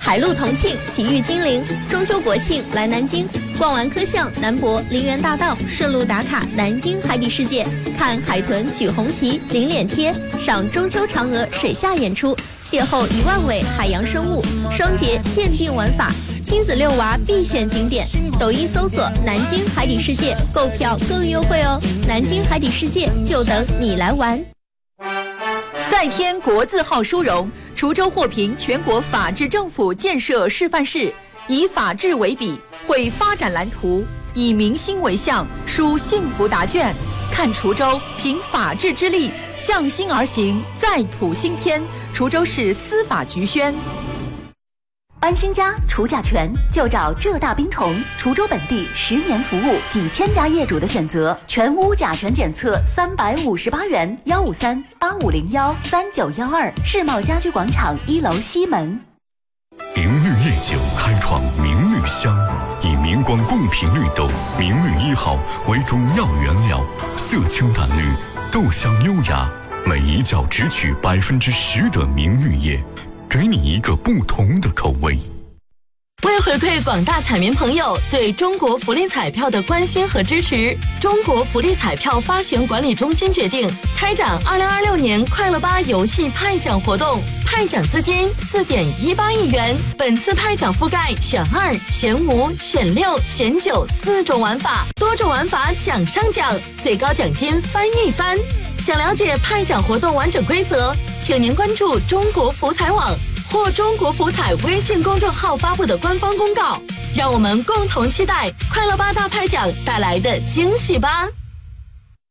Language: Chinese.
海陆同庆，奇遇金陵。中秋国庆来南京，逛完科巷、南博、陵园大道，顺路打卡南京海底世界，看海豚举红旗、领脸贴，赏中秋嫦娥水下演出，邂逅1万尾海洋生物，双节限定玩法，亲子遛娃必选景点。抖音搜索“南京海底世界”，购票更优惠哦！南京海底世界就等你来玩。 再添国字号殊荣，滁州获评全国法治政府建设示范市，以法治为笔，绘发展蓝图，以民心为向，书幸福答卷。看滁州凭法治之力，向心而行，再谱新篇。滁州市司法局宣。 安心家除甲醛就找浙大冰虫，滁州本地10年服务，几千家业主的选择，全屋甲醛检测358元，153-8501-3912，世贸家居广场1楼西门。 明绿夜酒开创明绿香，以明光贡品绿豆明绿1号为主要原料，色清淡绿，豆香优雅，每一窖只取10%的明绿叶，给你一个不同的口味。 为回馈广大彩民朋友对中国福利彩票的关心和支持，中国福利彩票发行管理中心决定开展2026年快乐8游戏派奖活动，派奖资金4.18亿元。本次派奖覆盖选2、选5、选6、选94种玩法，多种玩法奖上奖，最高奖金翻一番。想了解派奖活动完整规则，请您关注中国福彩网或中国福彩微信公众号发布的官方公告，让我们共同期待快乐8大派奖带来的惊喜吧。